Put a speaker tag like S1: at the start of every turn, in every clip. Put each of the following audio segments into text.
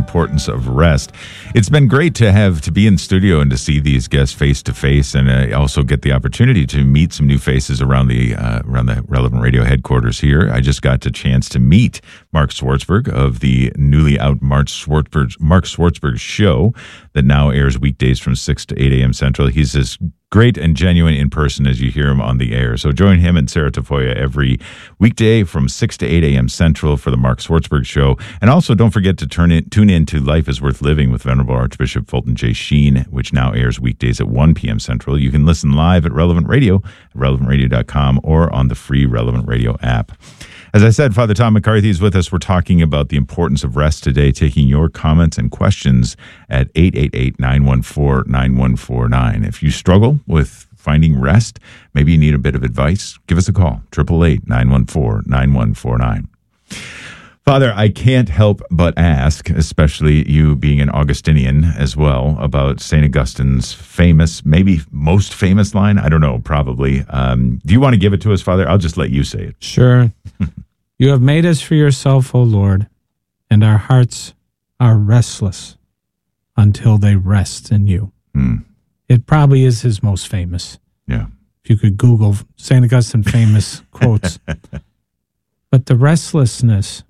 S1: importance of rest. It's been great to be in studio and to see these guests face to face, and also get the opportunity to meet some new faces around the Relevant Radio headquarters here. I just got the chance to meet Mark Swartzberg of the newly out Mark Swartzberg Show that now airs weekdays from 6 to 8 a.m. Central. He's as great and genuine in person as you hear him on the air. So join him and Sarah Tafoya every weekday from 6 to 8 a.m. Central for the Mark Swartzberg Show. And also don't forget to tune in to Life is Worth Living with Venerable Archbishop Fulton J. Sheen, which now airs weekdays at 1 p.m. Central. You can listen live at Relevant Radio, at relevantradio.com, or on the free Relevant Radio app. As I said, Father Tom McCarthy is with us. We're talking about the importance of rest today, taking your comments and questions at 888-914-9149. If you struggle with finding rest, maybe you need a bit of advice, give us a call, 888-914-9149. Father, I can't help but ask, especially you being an Augustinian as well, about St. Augustine's famous, maybe most famous line. I don't know, probably. Do you want to give it to us, Father? I'll just let you say it.
S2: Sure. You have made us for yourself, O Lord, and our hearts are restless until they rest in you. It probably is his most famous.
S1: Yeah.
S2: If you could Google St. Augustine famous quotes. But the restlessness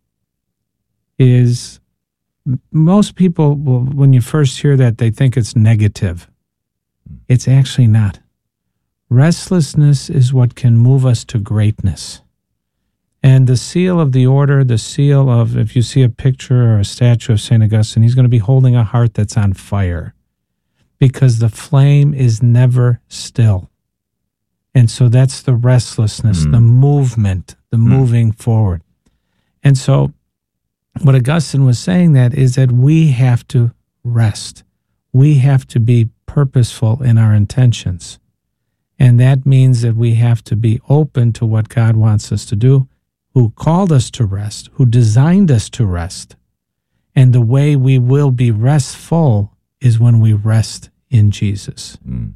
S2: is, most people, when you first hear that, they think it's negative. It's actually not. Restlessness is what can move us to greatness. And the seal of the order, the seal of, if you see a picture or a statue of St. Augustine, he's going to be holding a heart that's on fire, because the flame is never still. And so that's the restlessness, the movement, the moving forward. And so what Augustine was saying that is that we have to rest. We have to be purposeful in our intentions. And that means that we have to be open to what God wants us to do, who called us to rest, who designed us to rest. And the way we will be restful is when we rest in Jesus.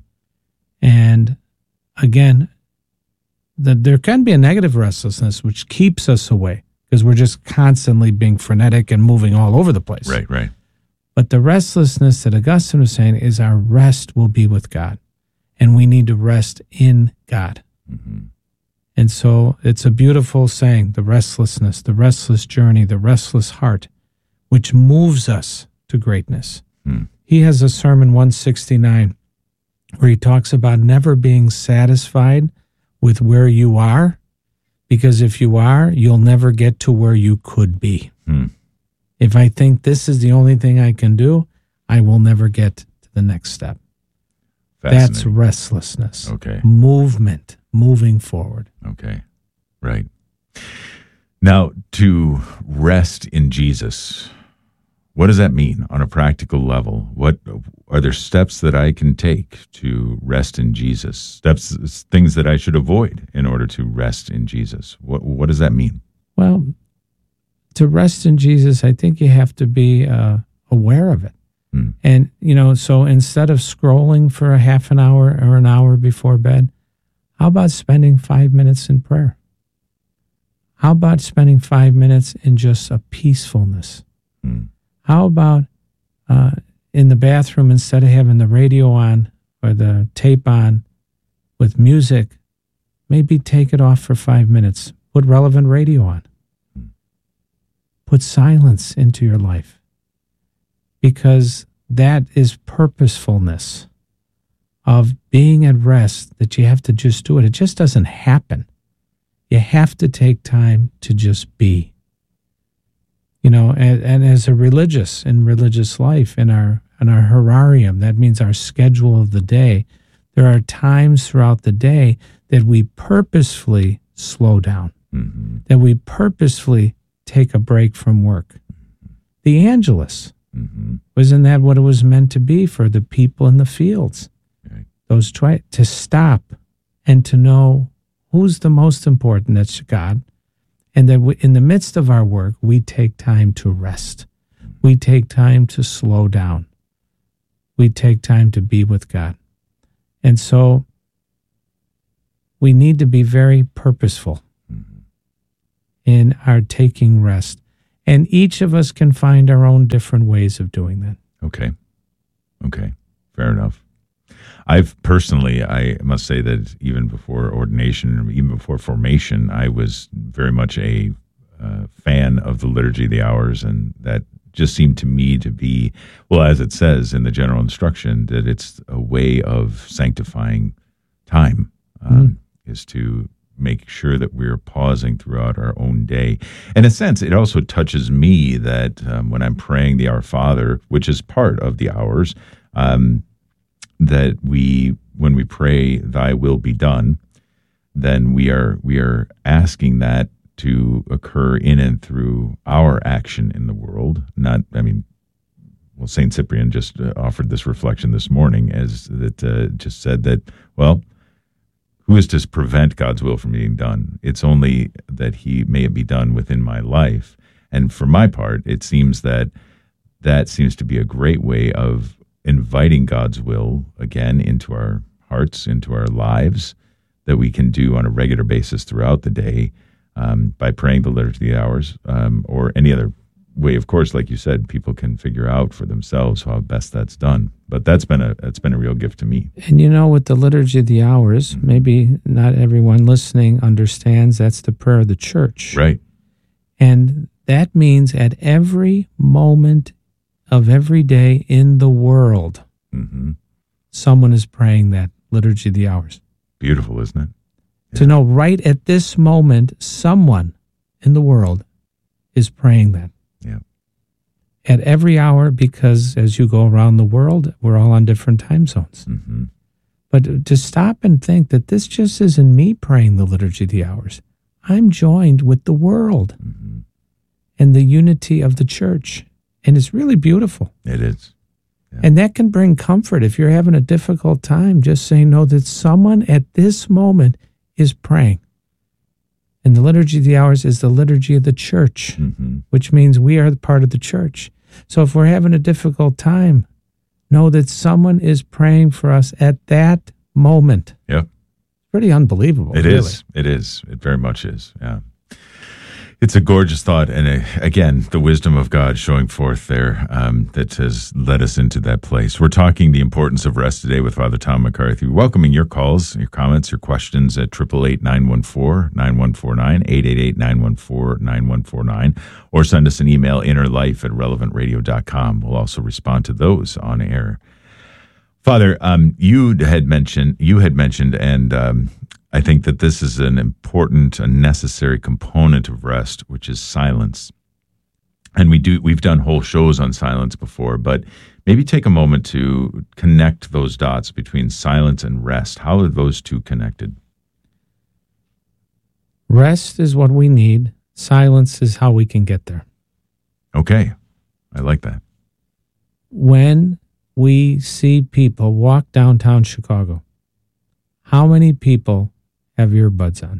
S2: And again, there can be a negative restlessness which keeps us away, because we're just constantly being frenetic and moving all over the place.
S1: Right.
S2: But the restlessness that Augustine was saying is our rest will be with God, and we need to rest in God. And so it's a beautiful saying, the restlessness, the restless journey, the restless heart, which moves us to greatness. He has a sermon 169 where he talks about never being satisfied with where you are, because if you are, you'll never get to where you could be. If I think this is the only thing I can do, I will never get to the next step. That's restlessness.
S1: Okay.
S2: Movement, moving forward.
S1: Okay. Right. Now, to rest in Jesus, what does that mean on a practical level? What are there steps that I can take to rest in Jesus? Things that I should avoid in order to rest in Jesus. What does that mean?
S2: Well, to rest in Jesus, I think you have to be aware of it. And, so instead of scrolling for a half an hour or an hour before bed, how about spending 5 minutes in prayer? How about spending 5 minutes in just a peacefulness? How about in the bathroom, instead of having the radio on or the tape on with music, maybe take it off for 5 minutes. Put Relevant Radio on. Put silence into your life, because that is purposefulness of being at rest, that you have to just do it. It just doesn't happen. You have to take time to just be. And as a religious life, in our horarium, that means our schedule of the day, there are times throughout the day that we purposefully slow down, that we purposefully take a break from work. The Angelus, wasn't that what it was meant to be for the people in the fields? Those to stop and to know who's the most important, that's God. And that in the midst of our work, we take time to rest. We take time to slow down. We take time to be with God. And so we need to be very purposeful in our taking rest. And each of us can find our own different ways of doing that.
S1: Okay. Fair enough. I've personally, I must say that even before ordination, even before formation, I was very much a fan of the Liturgy of the Hours, and that just seemed to me to be, well, as it says in the general instruction, that it's a way of sanctifying time, is to make sure that we're pausing throughout our own day. In a sense, it also touches me that when I'm praying the Our Father, which is part of the hours, that when we pray Thy will be done, then we are asking that to occur in and through our action in the world. St. Cyprian just offered this reflection this morning, as that just said that, well, who is to prevent God's will from being done? It's only that He may it be done within my life. And for my part, it seems that seems to be a great way of inviting God's will again into our hearts, into our lives, that we can do on a regular basis throughout the day by praying the Liturgy of the Hours, or any other way. Of course, like you said, people can figure out for themselves how best that's done. But that's been a real gift to me.
S2: And with the Liturgy of the Hours, maybe not everyone listening understands that's the prayer of the church.
S1: Right.
S2: And that means at every moment of every day in the world, someone is praying that Liturgy of the Hours.
S1: Beautiful, isn't it? Yeah.
S2: To know right at this moment, someone in the world is praying that.
S1: Yeah.
S2: At every hour, because as you go around the world, we're all on different time zones. But to stop and think that this just isn't me praying the Liturgy of the Hours. I'm joined with the world and the unity of the church. And it's really beautiful.
S1: It is. Yeah.
S2: And that can bring comfort if you're having a difficult time. Just saying, know that someone at this moment is praying. And the Liturgy of the Hours is the liturgy of the church, which means we are part of the church. So if we're having a difficult time, know that someone is praying for us at that moment.
S1: Yep.
S2: Pretty unbelievable.
S1: It is. It is. It very much is. Yeah. It's a gorgeous thought, and again, the wisdom of God showing forth there that has led us into that place. We're talking the importance of rest today with Father Tom McCarthy. Welcoming your calls, your comments, your questions at 888-914-9149, 888-914-9149, or send us an email, innerlife@relevantradio.com. We'll also respond to those on air. Father, you had mentioned, and I think that this is an important, a necessary component of rest, which is silence. And we've done whole shows on silence before, but maybe take a moment to connect those dots between silence and rest. How are those two connected?
S2: Rest is what we need. Silence is how we can get there.
S1: Okay. I like that.
S2: When we see people walk downtown Chicago, how many people have earbuds on?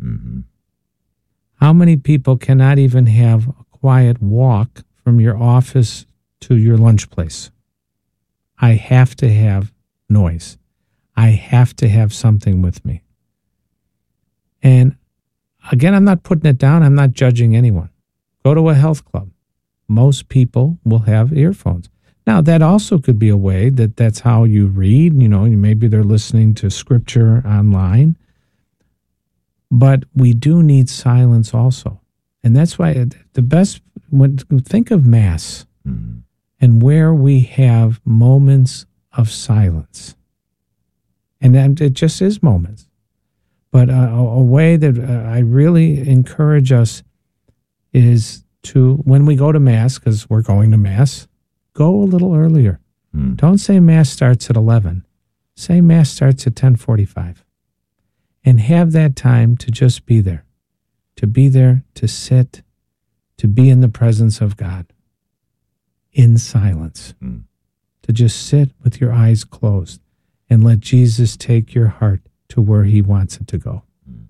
S2: How many people cannot even have a quiet walk from your office to your lunch place? I have to have noise. I have to have something with me. And again, I'm not putting it down. I'm not judging anyone. Go to a health club. Most people will have earphones. Now, that also could be a way that's how you read. Maybe they're listening to scripture online. But we do need silence also. And that's why the best, think of Mass and where we have moments of silence. And it just is moments. But a way that I really encourage us is to, when we go to Mass, because we're going to Mass, go a little earlier. Don't say Mass starts at 11. Say Mass starts at 10:45. And have that time to just be there, to sit, to be in the presence of God in silence, to just sit with your eyes closed and let Jesus take your heart to where He wants it to go.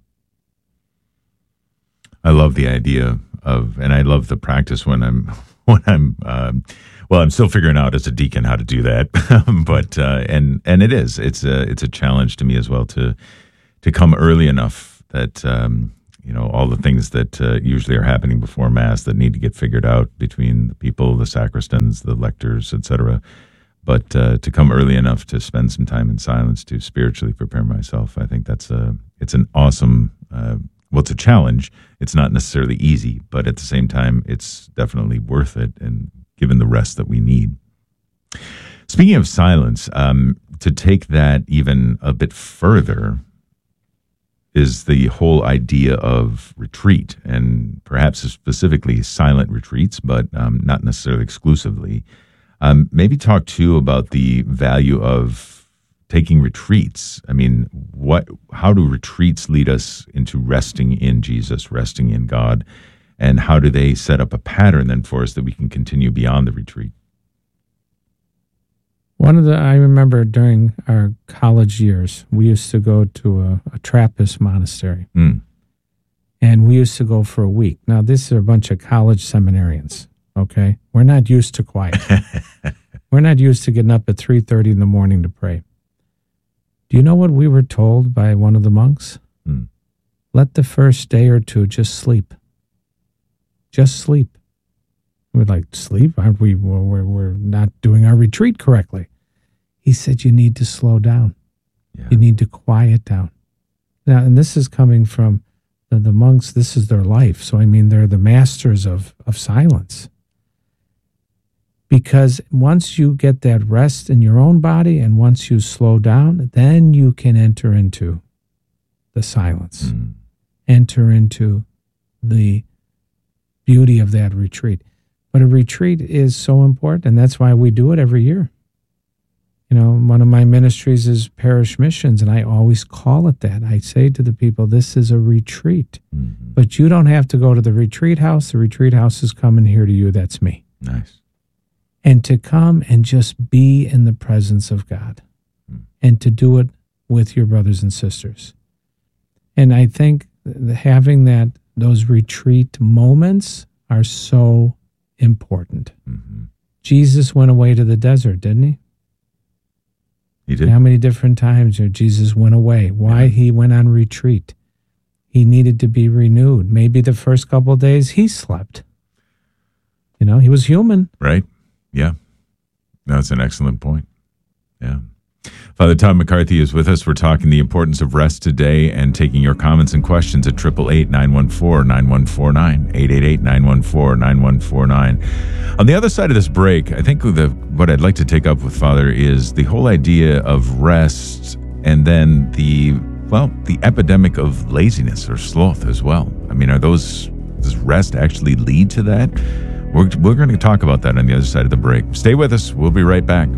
S1: I love the idea of, and I love the practice when I'm still figuring out as a deacon how to do that, but and it's a challenge to me as well to come early enough that all the things that usually are happening before Mass that need to get figured out between the people, the sacristans, the lectors, etc. But to come early enough to spend some time in silence to spiritually prepare myself, I think it's an awesome, it's a challenge. It's not necessarily easy, but at the same time, it's definitely worth it, and given the rest that we need. Speaking of silence, to take that even a bit further is the whole idea of retreat, and perhaps specifically silent retreats, but not necessarily exclusively. Maybe talk too about the value of taking retreats. I mean, how do retreats lead us into resting in Jesus, resting in God, and how do they set up a pattern then for us that we can continue beyond the retreat?
S2: I remember during our college years, we used to go to a Trappist monastery. And we used to go for a week. Now, these are a bunch of college seminarians, okay? We're not used to quiet. We're not used to getting up at 3:30 in the morning to pray. Do you know what we were told by one of the monks? Let the first day or two just sleep. Just sleep. We're like, sleep? Aren't we? We're not doing our retreat correctly. He said, you need to slow down. Yeah. You need to quiet down. Now, and this is coming from the monks. This is their life. So, I mean, they're the masters of silence. Because once you get that rest in your own body and once you slow down, then you can enter into the silence. Enter into the beauty of that retreat. But a retreat is so important, and that's why we do it every year. One of my ministries is parish missions, and I always call it that. I say to the people, this is a retreat. But you don't have to go to the retreat house. The retreat house is coming here to you. That's me.
S1: Nice.
S2: And to come and just be in the presence of God and to do it with your brothers and sisters. And I think having those retreat moments are so important. Jesus went away to the desert, didn't he?
S1: He did.
S2: How many different times Jesus went away? Why? He went on retreat. He needed to be renewed. Maybe the first couple of days he slept. He was human.
S1: Right. Yeah. That's an excellent point. Yeah. Father Tom McCarthy is with us. We're talking the importance of rest today and taking your comments and questions at 888-914-9149, 888-914-9149. On the other side of this break, I think what I'd like to take up with Father is the whole idea of rest and then the epidemic of laziness or sloth as well. I mean, does rest actually lead to that? We're going to talk about that on the other side of the break. Stay with us. We'll be right back.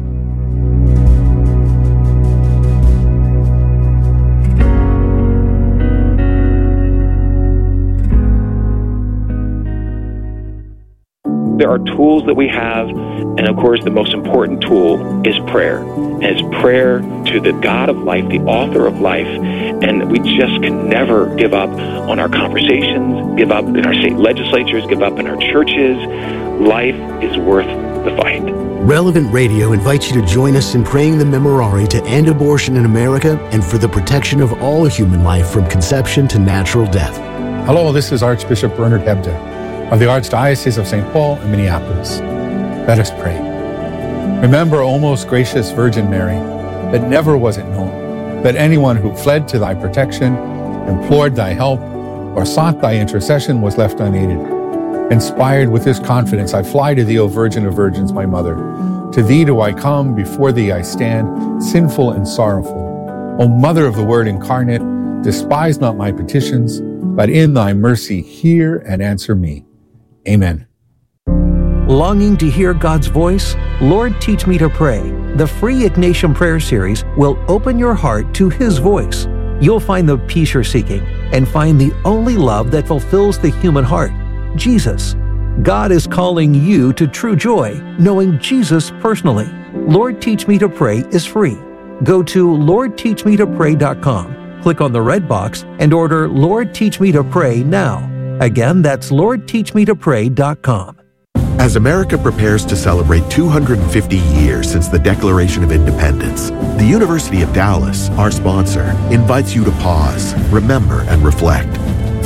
S3: There are tools that we have, and of course the most important tool is prayer. And it's prayer to the God of life, the author of life, and we just can never give up on our conversations, give up in our state legislatures, give up in our churches. Life is worth the fight.
S4: Relevant Radio invites you to join us in praying the Memorare to end abortion in America and for the protection of all human life from conception to natural death.
S5: Hello, this is Archbishop Bernard Hebda of the Archdiocese of St. Paul and Minneapolis. Let us pray. Remember, O most gracious Virgin Mary, that never was it known that anyone who fled to thy protection, implored thy help, or sought thy intercession was left unaided. Inspired with this confidence, I fly to thee, O Virgin of Virgins, my Mother. To thee do I come, before thee I stand, sinful and sorrowful. O Mother of the Word incarnate, despise not my petitions, but in thy mercy hear and answer me. Amen.
S6: Longing to hear God's voice? Lord, Teach Me to Pray. The free Ignatian Prayer Series will open your heart to His voice. You'll find the peace you're seeking and find the only love that fulfills the human heart, Jesus. God is calling you to true joy, knowing Jesus personally. Lord, Teach Me to Pray is free. Go to LordTeachMeToPray.com, click on the red box, and order Lord, Teach Me to Pray now. Again, that's LordTeachMeToPray.com.
S7: As America prepares to celebrate 250 years since the Declaration of Independence, the University of Dallas, our sponsor, invites you to pause, remember, and reflect.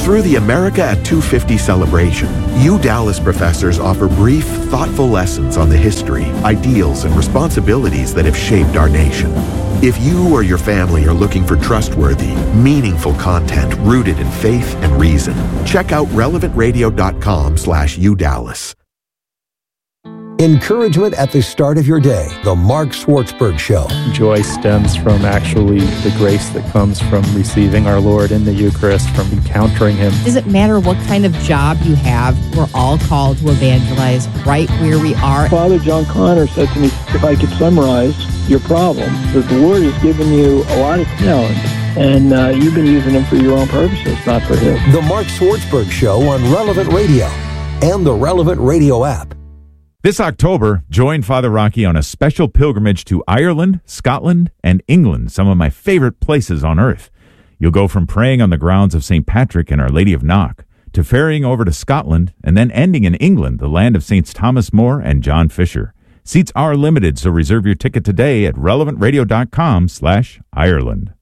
S7: Through the America at 250 celebration, Dallas professors offer brief, thoughtful lessons on the history, ideals, and responsibilities that have shaped our nation. If you or your family are looking for trustworthy, meaningful content rooted in faith and reason, check out relevantradio.com/UDallas.
S6: Encouragement at the start of your day. The Mark Schwartzberg Show.
S8: Joy stems from actually the grace that comes from receiving our Lord in the Eucharist, from encountering Him.
S9: Does it matter what kind of job you have? We're all called to evangelize right where we are.
S10: Father John Connor said to me, if I could summarize your problem, that the Lord has given you a lot of talent, and you've been using them for your own purposes, not for His.
S6: The Mark Schwartzberg Show on Relevant Radio and the Relevant Radio app.
S1: This October, join Father Rocky on a special pilgrimage to Ireland, Scotland, and England, some of my favorite places on earth. You'll go from praying on the grounds of St. Patrick and Our Lady of Knock to ferrying over to Scotland and then ending in England, the land of Saints Thomas More and John Fisher. Seats are limited, so reserve your ticket today at relevantradio.com/Ireland.